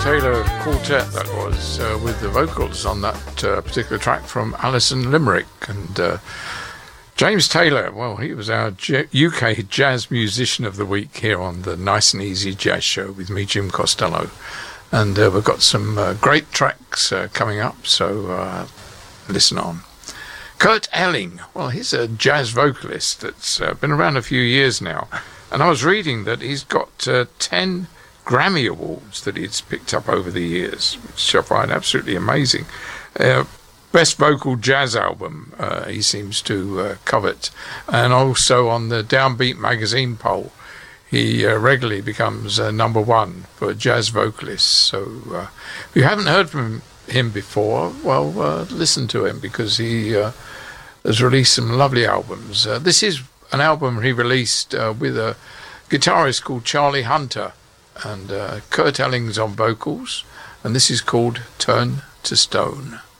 Taylor Quartet, that was, with the vocals on that particular track from Alison Limerick. And James Taylor, well, he was our UK Jazz Musician of the Week here on the Nice and Easy Jazz Show with me, Jim Costello. And we've got some great tracks coming up, so listen on. Kurt Elling, well, he's a jazz vocalist that's been around a few years now. And I was reading that he's got 10 Grammy Awards that he's picked up over the years, which I find absolutely amazing. Best Vocal Jazz Album he seems to covet. And also on the Downbeat magazine poll, he regularly becomes number one for jazz vocalists. So if you haven't heard from him before, well, listen to him, because he has released some lovely albums. This is an album he released with a guitarist called Charlie Hunter, and Kurt Elling's on vocals, and this is called Turn to Stone.